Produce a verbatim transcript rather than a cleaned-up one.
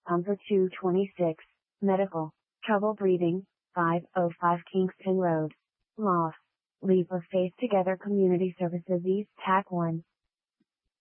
Number two twenty-six, medical, trouble breathing, five oh five Kingston Road. Loss. Leap of Faith Together Community Services East Tack one.